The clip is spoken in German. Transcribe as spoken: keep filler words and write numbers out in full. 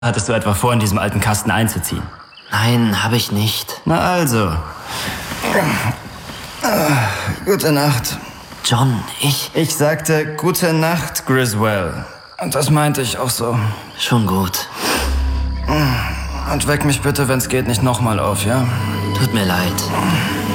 Hattest du etwa vor, in diesem alten Kasten einzuziehen? Nein, habe ich nicht. Na also. Gute Nacht. John, ich... Ich sagte gute Nacht, Griswell. Und das meinte ich auch so. Schon gut. Und weck mich bitte, wenn's geht, nicht nochmal auf, ja? Tut mir leid.